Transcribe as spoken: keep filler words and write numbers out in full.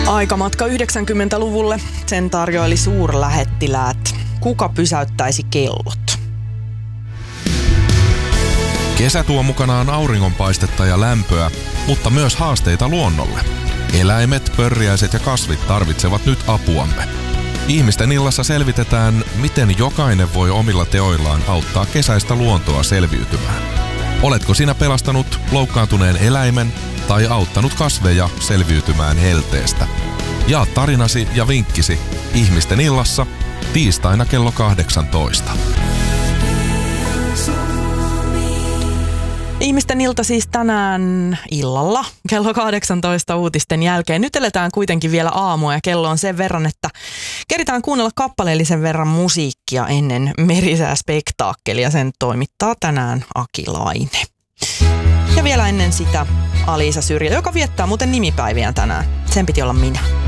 Aikamatka yhdeksänkymmentäluvulle, sen tarjoili suurlähettiläät. Kuka pysäyttäisi kellot? Kesä tuo mukanaan auringonpaistetta ja lämpöä, mutta myös haasteita luonnolle. Eläimet, pörriäiset ja kasvit tarvitsevat nyt apuamme. Ihmisten illassa selvitetään, miten jokainen voi omilla teoillaan auttaa kesäistä luontoa selviytymään. Oletko sinä pelastanut loukkaantuneen eläimen tai auttanut kasveja selviytymään helteestä? Jaa tarinasi ja vinkkisi Ihmisten illassa tiistaina kello kahdeksantoista. Ihmisten ilta siis tänään illalla kello kahdeksantoista uutisten jälkeen. Nyt eletään kuitenkin vielä aamua ja kello on sen verran, että keritään kuunnella kappaleellisen verran musiikkia ennen merisääspektaakkelia. Sen toimittaa tänään Aki Laine. Ja vielä ennen sitä Aliisa Syrjä, joka viettää muuten nimipäiviään tänään. Sen piti olla minä.